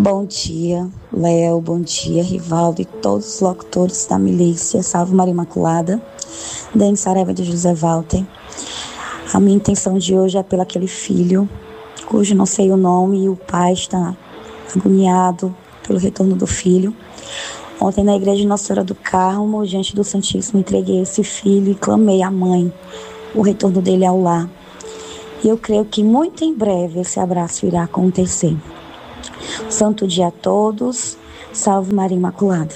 Bom dia, Léo, bom dia, Rivaldo e todos os locutores da milícia. Salve Maria Imaculada, Dani Saraiva de José Walter. A minha intenção de hoje é pelo aquele filho, cujo não sei o nome, e o pai está agoniado pelo retorno do filho. Ontem na igreja de Nossa Senhora do Carmo, diante do Santíssimo, entreguei esse filho e clamei à mãe o retorno dele ao lar. E eu creio que muito em breve esse abraço irá acontecer. Santo dia a todos. Salve Maria Imaculada.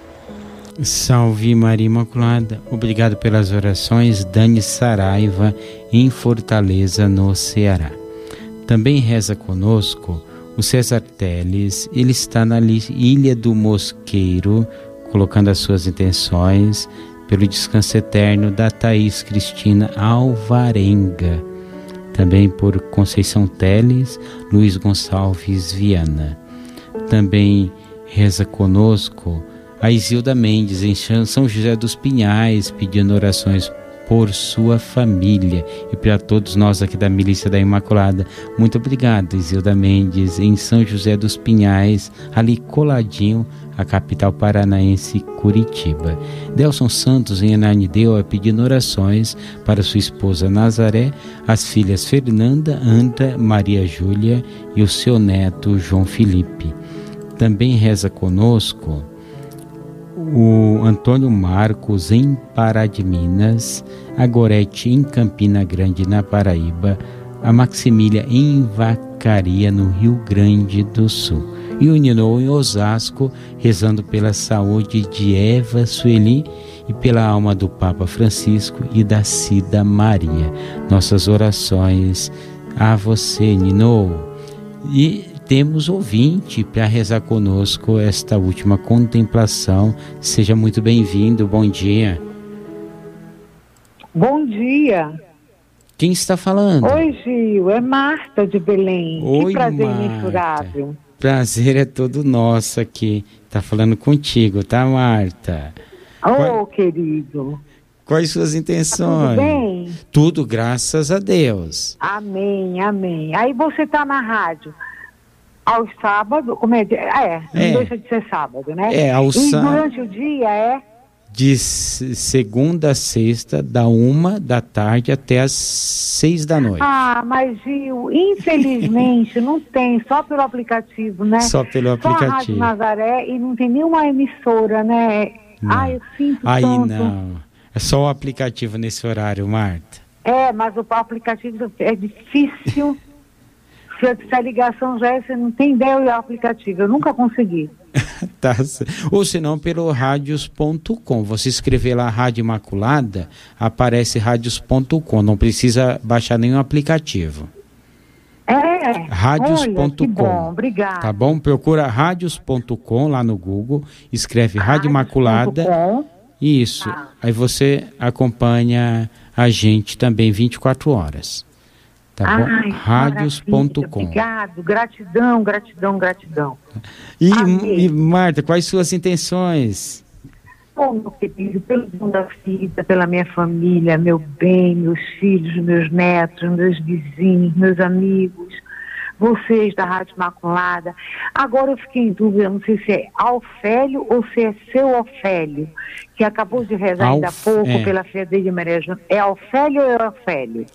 Salve Maria Imaculada. Obrigado pelas orações. Dani Saraiva, em Fortaleza, no Ceará. Também reza conosco o César Teles. Ele está na Ilha do Mosqueiro, colocando as suas intenções pelo descanso eterno da Thaís Cristina Alvarenga. Também por Conceição Teles, Luiz Gonçalves Viana. Também reza conosco a Isilda Mendes, em São José dos Pinhais, pedindo orações por sua família e para todos nós aqui da Milícia da Imaculada. Muito obrigado, Isilda Mendes, em São José dos Pinhais, ali coladinho a capital paranaense, Curitiba. Delson Santos, em Ananindeua, pedindo orações para sua esposa Nazaré, as filhas Fernanda, Anda, Maria Júlia e o seu neto João Felipe. Também reza conosco o Antônio Marcos, em Pará de Minas, a Gorete, em Campina Grande, na Paraíba, a Maximília, em Vacaria, no Rio Grande do Sul, e o Ninou, em Osasco, rezando pela saúde de Eva Sueli e pela alma do Papa Francisco e da Cida Maria. Nossas orações a você, Ninou. E temos ouvinte para rezar conosco esta última contemplação. Seja muito bem-vindo, bom dia. Bom dia. Quem está falando? Oi, Gil, é Marta de Belém. Oi, que prazer Marta. imensurável. Prazer é todo nosso aqui. Tá falando contigo, tá, Marta? Querido. Quais suas intenções? Tudo bem? Tudo, graças a Deus. Amém, amém. Aí você tá na rádio aos sábados, como é? Não deixa de ser sábado, né? E durante o dia de segunda a sexta, da 1h até as 6h. Ah, mas Gil, infelizmente não tem, só pelo aplicativo, né? Só pelo aplicativo. Só a Rádio Nazaré e não tem nenhuma emissora, né? Não. Eu sinto aí tanto. Não, é só o aplicativo nesse horário, Marta. Mas o aplicativo é difícil. Se a ligação já você não tem ideia do aplicativo, eu nunca consegui. Tá. Ou se não, pelo radios.com. Você escrever lá Rádio Imaculada, aparece radios.com. Não precisa baixar nenhum aplicativo. Radios.com. Que bom, obrigada. Tá bom? Procura radios.com lá no Google, escreve Rádio Imaculada. Isso. Aí você acompanha a gente também 24 horas. Tá bom? Radios.com. Obrigado, gratidão. E Marta, quais suas intenções? Meu querido, pelo dom da vida, pela minha família, meu bem, meus filhos, meus netos, meus vizinhos, meus amigos, vocês da Rádio Imaculada. Agora eu fiquei em dúvida, não sei se é Alfélio ou se é seu Ofélio, que acabou de rezar ainda há pouco pela filha dele, Maria Joana. É Alfélio ou é Ofélio?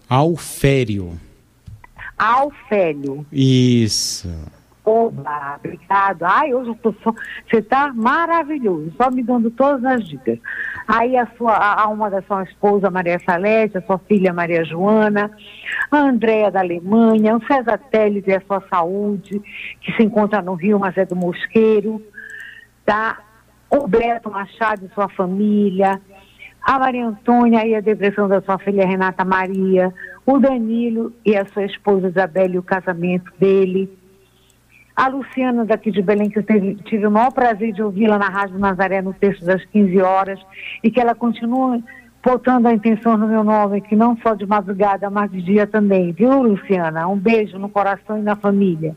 Alfélio. Isso. Oba, obrigado. Hoje eu tô só... Você tá maravilhoso, só me dando todas as dicas. Aí a alma da sua esposa, Maria Salete, a sua filha, Maria Joana, a Andréa da Alemanha, o César Teles e a sua saúde, que se encontra no Rio, mas é do Mosqueiro, tá? O Beto Machado e sua família, a Maria Antônia e a depressão da sua filha Renata Maria, o Danilo e a sua esposa Isabela e o casamento dele, a Luciana daqui de Belém, que eu tive o maior prazer de ouvi-la na Rádio Nazaré no texto das 15 horas, e que ela continua botando a intenção no meu nome, que não só de madrugada, mas de dia também, viu, Luciana? Um beijo no coração e na família.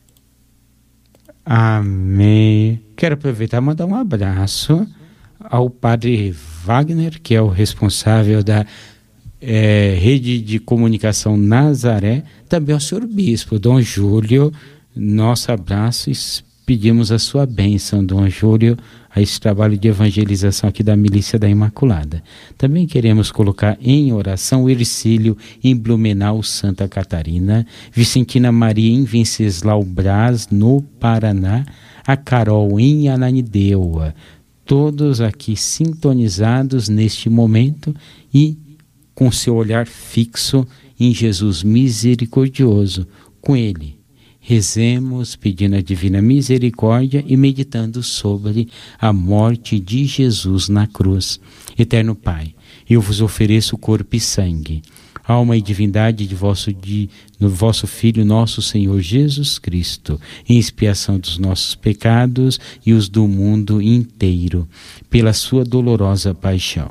Amém. Quero aproveitar e mandar um abraço ao padre Wagner, que é o responsável da Rede de Comunicação Nazaré, também ao senhor bispo, Dom Júlio, nosso abraço pedimos a sua bênção, Dom Júlio, a esse trabalho de evangelização aqui da Milícia da Imaculada. Também queremos colocar em oração o Ercílio em Blumenau, Santa Catarina, Vicentina Maria em Venceslau Brás, no Paraná, a Carol em Ananindeua, todos aqui sintonizados neste momento e com seu olhar fixo em Jesus misericordioso. Com Ele, rezemos pedindo a divina misericórdia e meditando sobre a morte de Jesus na cruz. Eterno Pai, eu vos ofereço corpo e sangue, alma e divindade do vosso Filho, nosso Senhor Jesus Cristo, em expiação dos nossos pecados e os do mundo inteiro, pela sua dolorosa paixão.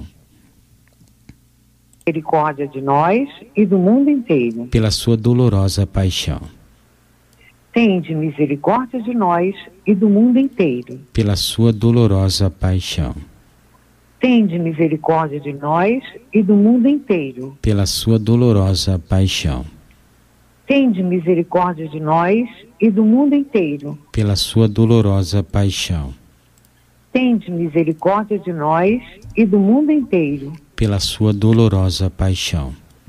Misericórdia de nós e do mundo inteiro. Pela sua dolorosa paixão. Tende misericórdia de nós e do mundo inteiro. Pela sua dolorosa paixão. Tende misericórdia de nós e do mundo inteiro. Pela sua dolorosa paixão. Tende misericórdia de nós e do mundo inteiro. Pela sua dolorosa paixão. Tende misericórdia de nós e do mundo inteiro. Pela sua dolorosa paixão.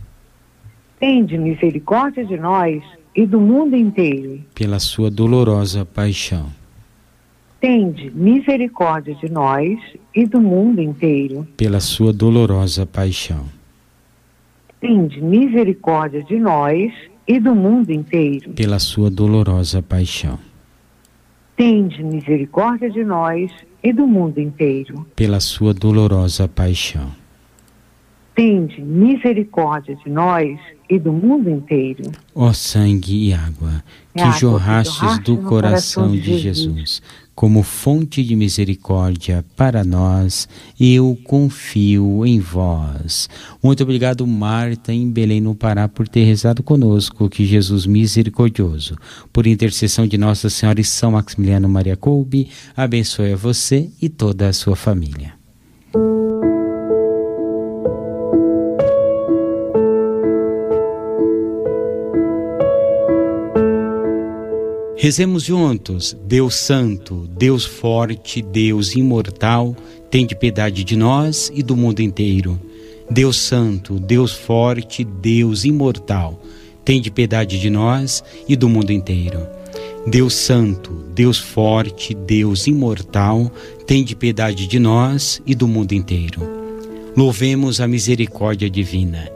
Tende misericórdia de nós e do mundo inteiro. Pela sua dolorosa paixão. Tende misericórdia de nós e do mundo inteiro. Pela sua dolorosa paixão. Tende misericórdia de nós e do mundo inteiro. Pela sua dolorosa paixão. Tende misericórdia de nós e do mundo inteiro. Pela sua dolorosa paixão. Tende misericórdia de nós e do mundo inteiro. Ó sangue e água, que jorrastes do coração de Jesus, como fonte de misericórdia para nós, eu confio em vós. Muito obrigado, Marta, em Belém, no Pará, por ter rezado conosco. Que Jesus misericordioso, por intercessão de Nossa Senhora e São Maximiliano Maria Kolbe, abençoe a você e toda a sua família. Rezemos juntos. Deus Santo, Deus Forte, Deus Imortal, tende piedade de nós e do mundo inteiro. Deus Santo, Deus Forte, Deus Imortal, tende piedade de nós e do mundo inteiro. Deus Santo, Deus Forte, Deus Imortal, tende piedade de nós e do mundo inteiro. Louvemos a misericórdia divina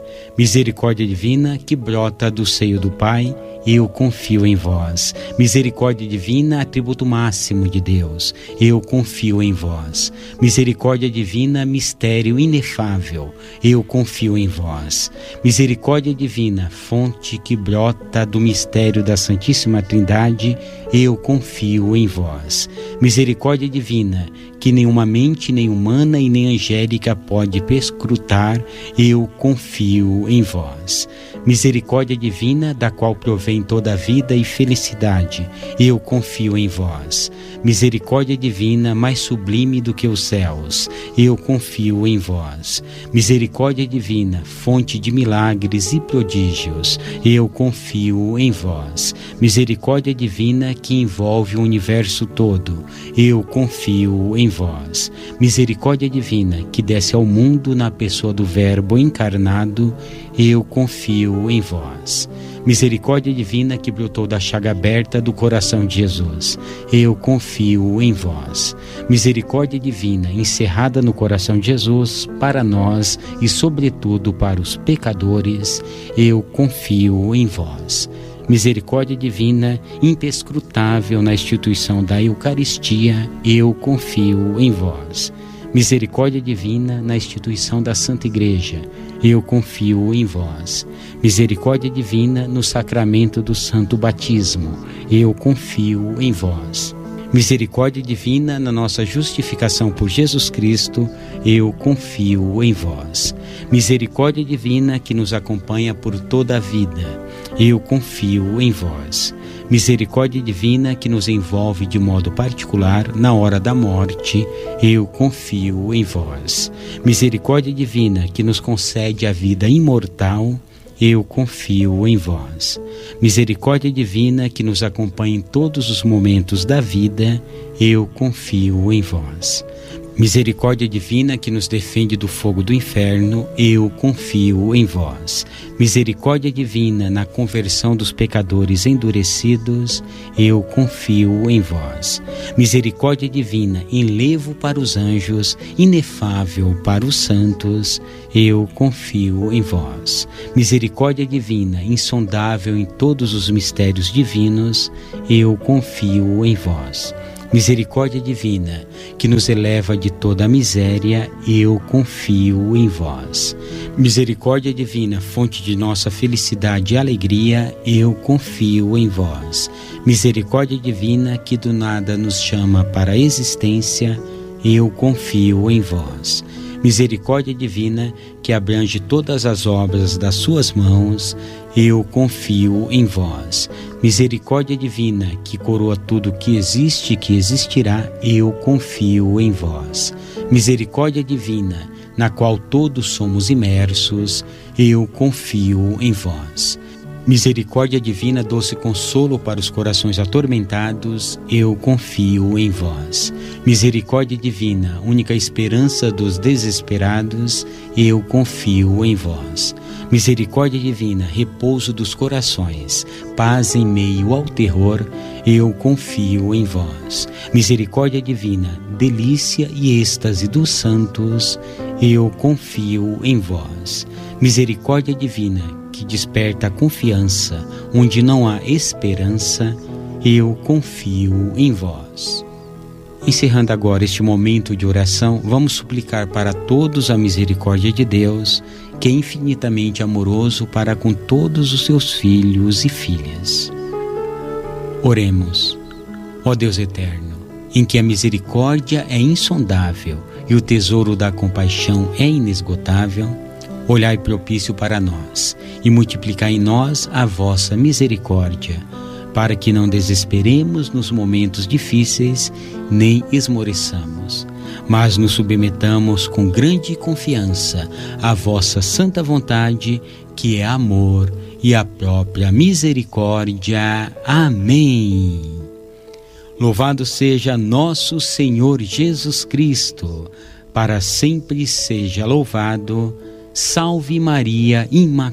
que brota do seio do Pai. Eu confio em vós. Misericórdia divina, atributo máximo de Deus. Eu confio em vós. Misericórdia divina, mistério inefável. Eu confio em vós. Misericórdia divina, fonte que brota do mistério da Santíssima Trindade. Eu confio em vós. Misericórdia divina, que nenhuma mente, nem humana e nem angélica pode perscrutar. Eu confio em vós. Misericórdia divina, da qual provém toda a vida e felicidade, eu confio em vós. Misericórdia divina, mais sublime do que os céus, eu confio em vós. Misericórdia divina, fonte de milagres e prodígios, eu confio em vós. Misericórdia divina, que envolve o universo todo, eu confio em vós. Misericórdia divina, que desce ao mundo na pessoa do Verbo encarnado, eu confio em vós. Misericórdia divina, que brotou da chaga aberta do coração de Jesus, eu confio em vós. Misericórdia divina, encerrada no coração de Jesus, para nós e sobretudo para os pecadores, eu confio em vós. Misericórdia divina, imperscrutável na instituição da Eucaristia, eu confio em vós. Misericórdia divina na instituição da Santa Igreja, eu confio em vós. Misericórdia divina no sacramento do Santo Batismo, eu confio em vós. Misericórdia divina na nossa justificação por Jesus Cristo, eu confio em vós. Misericórdia divina que nos acompanha por toda a vida, eu confio em vós. Misericórdia divina que nos envolve de modo particular na hora da morte, eu confio em vós. Misericórdia divina que nos concede a vida imortal, eu confio em vós. Misericórdia divina que nos acompanha em todos os momentos da vida, eu confio em vós. Misericórdia divina que nos defende do fogo do inferno, eu confio em vós. Misericórdia divina na conversão dos pecadores endurecidos, eu confio em vós. Misericórdia divina em levo para os anjos, inefável para os santos, eu confio em vós. Misericórdia divina insondável em todos os mistérios divinos, eu confio em vós. Misericórdia divina, que nos eleva de toda a miséria, eu confio em vós. Misericórdia divina, fonte de nossa felicidade e alegria, eu confio em vós. Misericórdia divina, que do nada nos chama para a existência, eu confio em vós. Misericórdia divina, que abrange todas as obras das suas mãos, eu confio em vós. Misericórdia divina, que coroa tudo que existe e que existirá, eu confio em vós. Misericórdia divina, na qual todos somos imersos, eu confio em vós. Misericórdia divina, doce consolo para os corações atormentados, eu confio em vós. Misericórdia divina, única esperança dos desesperados, eu confio em vós. Misericórdia divina, repouso dos corações, paz em meio ao terror, eu confio em vós. Misericórdia divina, delícia e êxtase dos santos, eu confio em vós. Misericórdia divina, que desperta a confiança onde não há esperança, eu confio em vós. Encerrando agora este momento de oração, vamos suplicar para todos a misericórdia de Deus, que é infinitamente amoroso para com todos os seus filhos e filhas. Oremos. Ó Deus eterno, em que a misericórdia é insondável e o tesouro da compaixão é inesgotável, olhai propício para nós e multiplicai em nós a vossa misericórdia, para que não desesperemos nos momentos difíceis, nem esmoreçamos, mas nos submetamos com grande confiança à vossa santa vontade, que é amor e a própria misericórdia. Amém. Louvado seja nosso Senhor Jesus Cristo, para sempre seja louvado. Salve Maria Imaculada.